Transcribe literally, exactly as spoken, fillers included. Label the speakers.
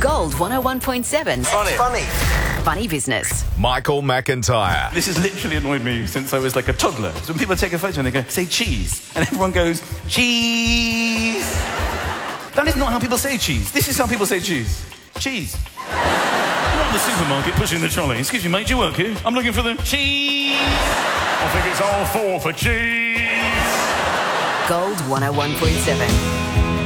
Speaker 1: Gold one oh one point seven.
Speaker 2: Funny. Funny.
Speaker 1: Funny Business.
Speaker 3: Michael McIntyre.
Speaker 4: This has literally annoyed me since I was like a toddler. So when people take a photo and they go, say cheese, and everyone goes, cheese. That is not how people say cheese. This is how people say cheese. Cheese.
Speaker 5: Not the supermarket pushing the trolley. Excuse me, mate, do you work here? I'm looking for the cheese. I think it's all four for cheese.
Speaker 1: Gold one oh one point seven.